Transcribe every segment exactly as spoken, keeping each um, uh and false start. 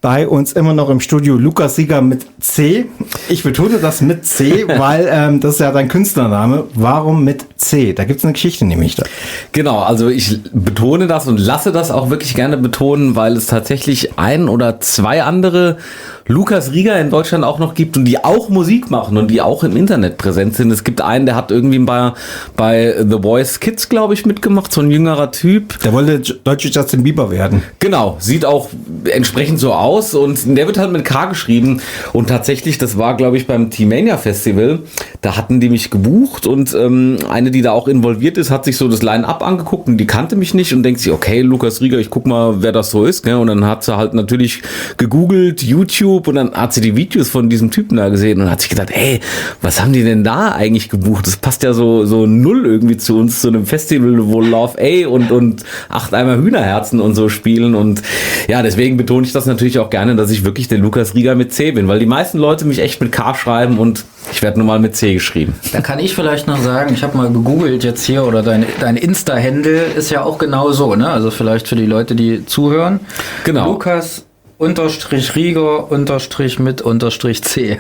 bei uns immer noch im Studio Lukas Rieger mit C. Ich betone das mit C, weil ähm, das ist ja dein Künstlername. Warum mit C? Da gibt es eine Geschichte nämlich da. Genau, also ich betone das und lasse das auch wirklich gerne betonen, weil es tatsächlich ein oder zwei andere Lukas Rieger in Deutschland auch noch gibt und die auch Musik machen und die auch im Internet präsent sind. Es gibt einen, der hat irgendwie bei, bei The Voice Kids, glaube ich, mitgemacht, so ein jüngerer Typ. Der wollte deutsche Justin Bieber werden. Genau, sieht auch entsprechend so aus und der wird halt mit K geschrieben und tatsächlich, das war, glaube ich, beim T-Mania Festival, da hatten die mich gebucht und ähm, eine, die da auch involviert ist, hat sich so das Line-Up angeguckt und die kannte mich nicht und denkt sich, okay, Lukas Rieger, ich guck mal, wer das so ist, gell? Und dann hat sie halt natürlich gegoogelt, YouTube, und dann hat sie die Videos von diesem Typen da gesehen und hat sich gedacht, ey, was haben die denn da eigentlich gebucht? Das passt ja so so null irgendwie zu uns, zu einem Festival, wo Love A und und acht Eimer Hühnerherzen und so spielen und ja, deswegen betone ich das natürlich auch gerne, dass ich wirklich der Lukas Rieger mit C bin, weil die meisten Leute mich echt mit K schreiben und ich werde nur mal mit C geschrieben. Da kann ich vielleicht noch sagen, ich habe mal gegoogelt jetzt hier oder dein, dein Insta-Handle ist ja auch genau so, ne? Also vielleicht für die Leute, die zuhören. Genau. Lukas unterstrich Rieger unterstrich mit unterstrich C.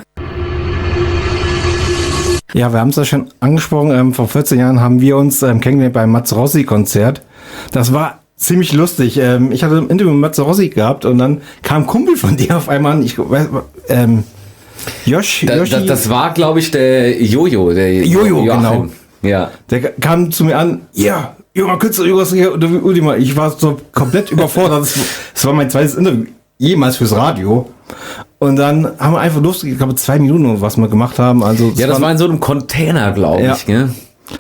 Ja, wir haben es ja schon angesprochen, ähm, vor vierzehn Jahren haben wir uns ähm, kennengelernt beim Mazzarossi-Konzert. Das war ziemlich lustig. Ähm, ich hatte ein Interview mit Mazzarossi gehabt und dann kam ein Kumpel von dir auf einmal an, ich weiß, ähm, Josh, da, da, das war, glaube ich, der Jojo. Der Jojo, genau. Ja. Der kam zu mir an, ja, junger Künstler, junger Ultima. Ich war so komplett überfordert. Das, das war mein zweites Interview jemals fürs Radio. Und dann haben wir einfach lustig, ich glaube, zwei Minuten oder was wir gemacht haben. Also das ja, das war, war in so einem Container, glaube ja. ich. Gell?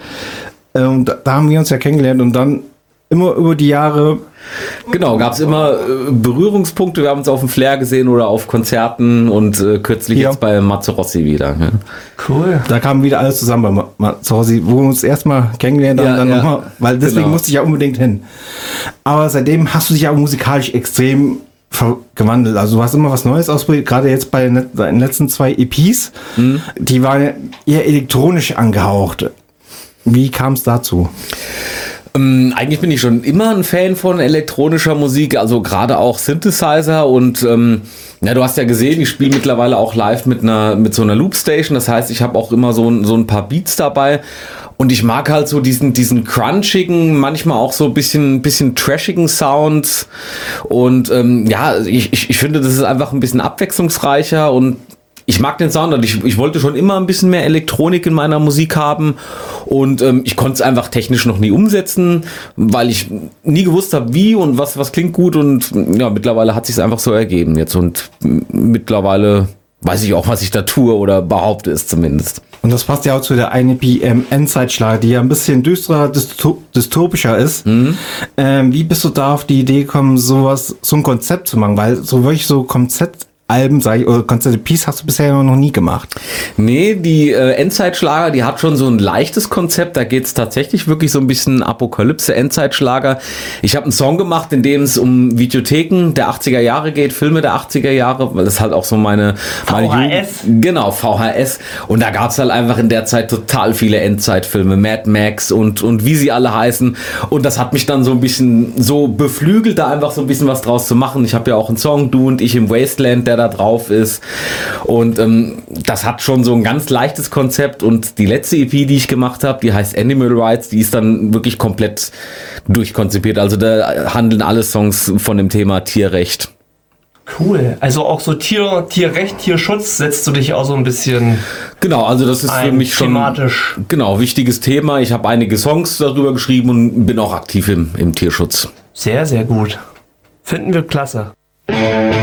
Und da, da haben wir uns ja kennengelernt und dann immer über die Jahre. Genau, gab es immer äh, Berührungspunkte. Wir haben uns auf dem Flair gesehen oder auf Konzerten und äh, kürzlich ja. jetzt bei Mazzarossi wieder. Ja. Cool. Da kam wieder alles zusammen bei Mazzarossi, wo wir uns erstmal kennengelernt haben, ja, dann ja. nochmal, weil deswegen genau. musste ich ja unbedingt hin. Aber seitdem hast du dich ja musikalisch extrem gewandelt. Also du hast immer was Neues ausprobiert, gerade jetzt bei den letzten zwei E Ps. Mhm. Die waren eher elektronisch angehaucht. Wie kam es dazu? Ähm, eigentlich bin ich schon immer ein Fan von elektronischer Musik, also gerade auch Synthesizer und ähm, ja, du hast ja gesehen, ich spiele mittlerweile auch live mit einer mit so einer Loopstation, das heißt, ich habe auch immer so, so ein paar Beats dabei und ich mag halt so diesen diesen crunchigen, manchmal auch so ein bisschen bisschen trashigen Sound und ähm, ja, ich, ich, ich finde, das ist einfach ein bisschen abwechslungsreicher und ich mag den Sound und ich, ich wollte schon immer ein bisschen mehr Elektronik in meiner Musik haben und ähm, ich konnte es einfach technisch noch nie umsetzen, weil ich nie gewusst habe, wie und was was klingt gut und ja, mittlerweile hat sich es einfach so ergeben jetzt und mittlerweile weiß ich auch, was ich da tue oder behaupte es zumindest. Und das passt ja auch zu der einen E P ähm, Endzeitschlager, die ja ein bisschen düsterer, dystop- dystopischer ist. Mhm. Ähm, wie bist du da auf die Idee gekommen, sowas, so ein Konzept zu machen? Weil so wirklich so Konzept Alben, sag ich, oder Konzerte Peace hast du bisher noch nie gemacht. Nee, die äh, Endzeitschlager, die hat schon so ein leichtes Konzept. Da geht's tatsächlich wirklich so ein bisschen Apokalypse, Endzeitschlager. Ich habe einen Song gemacht, in dem es um Videotheken der achtziger Jahre geht, Filme der achtziger Jahre, weil das halt auch so meine... meine V H S? Jugend, genau, V H S. Und da gab's halt einfach in der Zeit total viele Endzeitfilme, Mad Max und, und wie sie alle heißen. Und das hat mich dann so ein bisschen so beflügelt, da einfach so ein bisschen was draus zu machen. Ich habe ja auch einen Song, Du und ich im Wasteland, der da drauf ist und ähm, das hat schon so ein ganz leichtes Konzept und die letzte E P, die ich gemacht habe, die heißt Animal Rights, die ist dann wirklich komplett durchkonzipiert, also da handeln alle Songs von dem Thema Tierrecht. Cool, also auch so Tier, Tierrecht, Tierschutz setzt du dich auch so ein bisschen genau, also das ist für mich schon thematisch. Genau, wichtiges Thema, ich habe einige Songs darüber geschrieben und bin auch aktiv im, im Tierschutz. Sehr, sehr gut. Finden wir klasse.